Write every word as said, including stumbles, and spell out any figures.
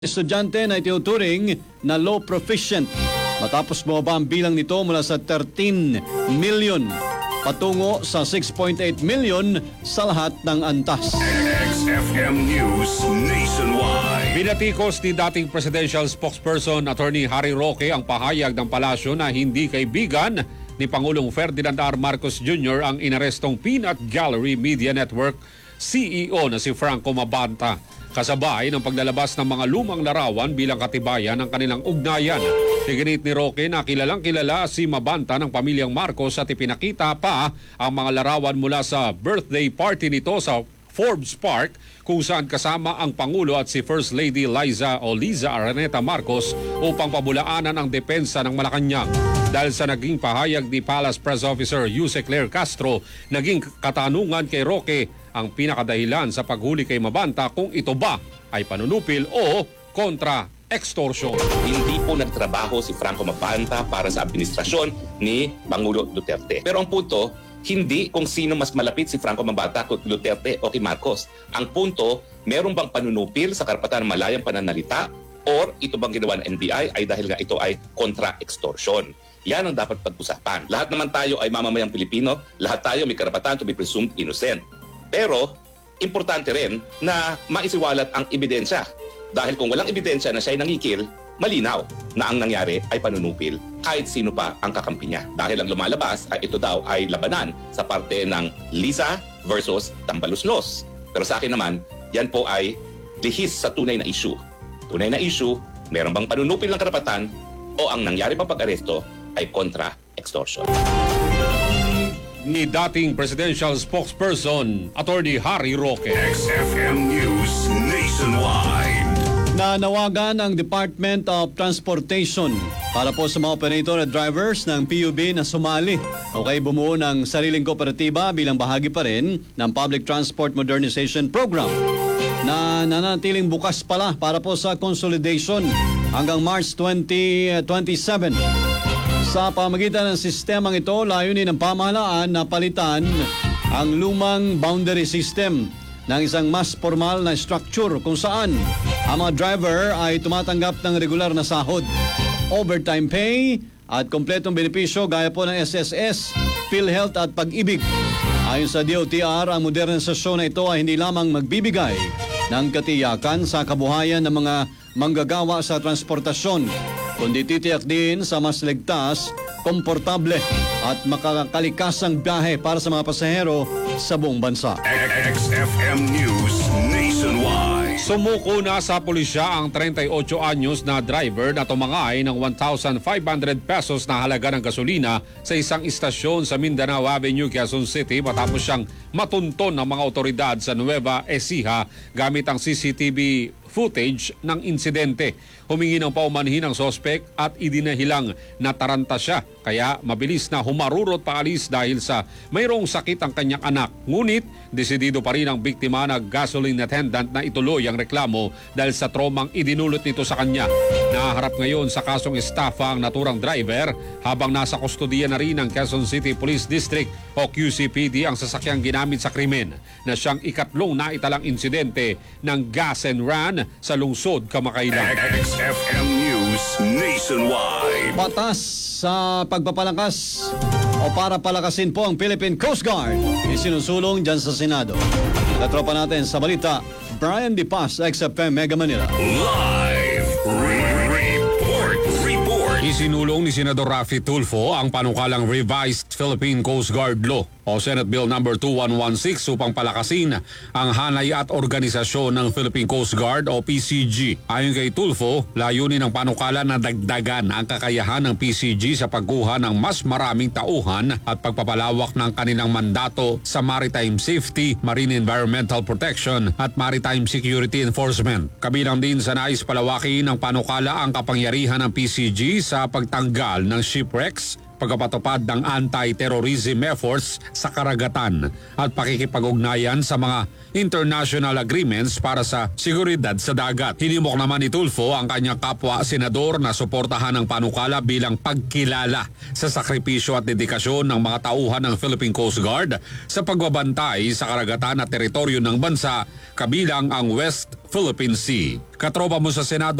Estudyante na itinuturing na low proficient matapos bumaba ang bilang nito mula sa thirteen million patungo sa six point eight million sa lahat ng antas. X F M News Nationwide. Binatikos ni dating presidential spokesperson Attorney Harry Roque ang pahayag ng palasyo na hindi kaibigan ni Pangulong Ferdinand R. Marcos Junior ang inarestong Peanut Gallery Media Network C E O na si Franco Mabanta. Kasabay ng paglalabas ng mga lumang larawan bilang katibayan ng kanilang ugnayan. Tiginit ni Roque na kilalang kilala si Mabanta ng pamilyang Marcos at ipinakita pa ang mga larawan mula sa birthday party nito sa Forbes Park kung saan kasama ang Pangulo at si First Lady Liza o Liza Araneta Marcos upang pabulaanan ang depensa ng Malacanang. Dahil sa naging pahayag ni Palace Press Officer Jose Claire Castro, naging katanungan kay Roque ang pinakadahilan sa paghuli kay Mabanta kung ito ba ay panunupil o kontra-extortion. Hindi po nagtrabaho si Franco Mabanta para sa administrasyon ni Pangulo Duterte. Pero ang punto, hindi kung sino mas malapit si Franco Mabanta kung Duterte o kay Marcos. Ang punto, meron bang panunupil sa karapatan ng malayang pananalita or ito bang ginawa ng N B I ay dahil nga ito ay kontra-extortion. Yan ang dapat pag-usapan. Lahat naman tayo ay mamamayang Pilipino, lahat tayo may karapatan to be presumed innocent. Pero, importante rin na maisiwalat ang ebidensya. Dahil kung walang ebidensya na siya'y nangikil, malinaw na ang nangyari ay panunupil kahit sino pa ang kakampi niya. Dahil ang lumalabas ay ito daw ay labanan sa parte ng Liza versus Tambaluslos. Pero sa akin naman, yan po ay lihis sa tunay na issue. Tunay na issue, meron bang panunupil ng karapatan o ang nangyari pang pag-aresto ay kontra-extortion. Ni dating presidential spokesperson Attorney Harry Roque. X F M News Nationwide. Nanawagan ang Department of Transportation para po sa mga operator at drivers ng P U B na sumali o kay bumuo ng sariling kooperatiba bilang bahagi pa rin ng Public Transport Modernization Program na nanatiling bukas pala para po sa consolidation hanggang March twenty twenty-seven. Sa pamagitan ng sistemang ito, layunin ng pamahalaan na palitan ang lumang boundary system ng isang mas formal na structure kung saan ang mga driver ay tumatanggap ng regular na sahod, overtime pay at kompletong benepisyo gaya po ng S S S, PhilHealth at Pag-ibig. Ayon sa D O T R, ang modernisasyon na ito ay hindi lamang magbibigay ng katiyakan sa kabuhayan ng mga manggagawa sa transportasyon, kundi titiyak din sa mas ligtas, komportable at makakalikasang biyahe para sa mga pasahero sa buong bansa. X F M News Nationwide. Sumuko na sa pulisya ang thirty-eight anyos na driver na tumangay ng one thousand five hundred pesos na halaga ng gasolina sa isang istasyon sa Mindanao Avenue, Quezon City matapos siyang matunton ng mga otoridad sa Nueva Ecija gamit ang C C T V footage ng insidente. Humingi ng paumanhin ang sospek at idinahilang nataranta siya kaya mabilis na humarurot paalis dahil sa mayroong sakit ang kanyang anak. Ngunit desidido pa rin ang biktima na gasoline attendant na ituloy ang reklamo dahil sa tromang idinulot nito sa kanya. Naharap ngayon sa kasong estafa ang naturang driver habang nasa kustodiya na rin ng Quezon City Police District o Q C P D ang sasakyang ginamit sa krimen na siyang ikatlong naitalang insidente ng gas and run sa lungsod kamakailan. X F M News Nationwide. Batas sa pagpapalakas o para palakasin po ang Philippine Coast Guard isinusulong dyan sa Senado. Katropa natin sa balita, Brian De Paz, X F M Mega Manila. Live report. Report. Isinulong ni Senador Raffy Tulfo ang panukalang Revised Philippine Coast Guard Law o Senate Bill number two one one six upang palakasin ang hanay at organisasyon ng Philippine Coast Guard o P C G. Ayon kay Tulfo, layunin ng panukala na dagdagan ang kakayahan ng P C G sa pagkuha ng mas maraming tauhan at pagpapalawak ng kanilang mandato sa maritime safety, marine environmental protection at maritime security enforcement. Kabilang din sa nais palawakin ng panukala ang kapangyarihan ng P C G sa pagtanggal ng shipwrecks, pagpapatupad ng anti-terrorism efforts sa karagatan at pakikipag-ugnayan sa mga international agreements para sa seguridad sa dagat. Hinimok naman ni Tulfo ang kanyang kapwa senador na suportahan ang panukala bilang pagkilala sa sakripisyo at dedikasyon ng mga tauhan ng Philippine Coast Guard sa pagbabantay sa karagatan at teritoryo ng bansa kabilang ang West Philippine Sea. Katropa mo sa Senado